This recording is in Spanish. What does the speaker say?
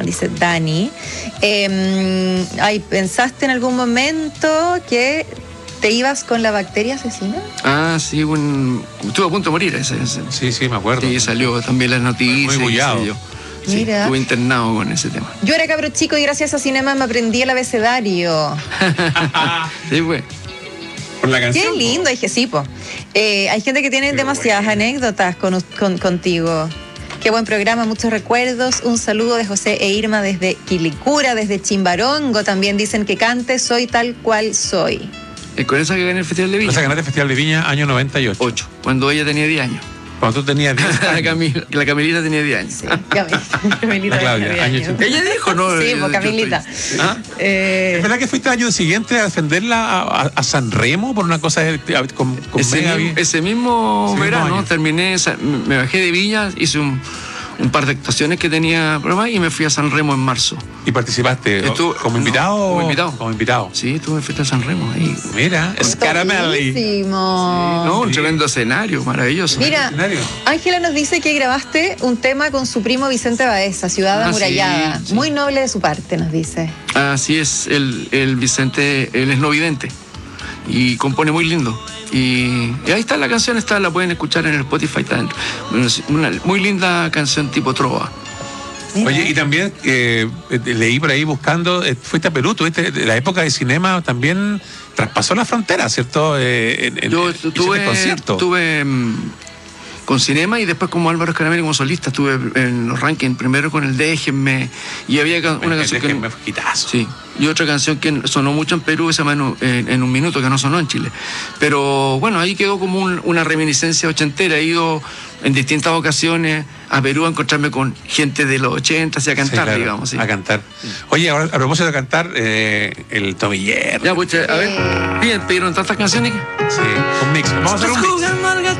dice Dani. ¿Pensaste en algún momento que te ibas con la bacteria asesina? Ah, sí, estuve a punto de morir ese. Sí, me acuerdo. Sí, salió también las noticias. Muy bullado. Sí, Mira. estuve internado con ese tema. Yo era cabro chico y gracias a Cinema me aprendí el abecedario. Sí, pues. Por la canción. Qué lindo, dije, sí, po. Hay gente que tiene demasiadas anécdotas contigo. Qué buen programa, muchos recuerdos. Un saludo de José e Irma desde Quilicura, desde Chimbarongo. También dicen que cante Soy tal cual soy. Con esa que gané el Festival de Viña. Esa ganaste el Festival de Viña año 98. 8, cuando ella tenía 10 años. Cuando tú tenías 10 años. La Camilita tenía 10 años. Sí, Camilita. La Claudia, año 80. Ella dijo, ¿no? Sí, pues Camilita. ¿Es verdad que fuiste el año siguiente a defenderla a San Remo por una cosa con ese mismo verano año. terminé, me bajé de Viña, hice un par de actuaciones que tenía pruebas y me fui a San Remo en marzo. ¿Y participaste como invitado? Como invitado. Como invitado. Sí, tuve fiesta en San Remo ahí. Mira, es Caramelli. Sí, un tremendo escenario, maravilloso. Mira, Ángela nos dice que grabaste un tema con su primo Vicente Baeza, Ciudad Amurallada. Sí. Muy noble de su parte, nos dice. Así es, el Vicente, él es no vidente y compone muy lindo. Y ahí está la canción, la pueden escuchar en el Spotify. Está una muy linda canción tipo trova. Mira. Oye, y también leí por ahí buscando, fuiste a Perú, tuviste la época de Cinema también traspasó la frontera, ¿cierto? Yo estuve con Cinema y después como Álvaro Escaramelli como solista, estuve en los rankings, primero con el Déjenme, y había una canción que... Sí, y otra canción que sonó mucho en Perú, que se llama en un minuto, que no sonó en Chile. Pero bueno, ahí quedó como una reminiscencia ochentera. He ido en distintas ocasiones a Perú a encontrarme con gente de los 80 y a cantar, sí, claro, digamos. Sí. A cantar. Oye, ahora a propósito de cantar, el Tomiller. Ya, pues, a ver, pidieron tantas canciones. Sí, un mix. Vamos a hacer un mix.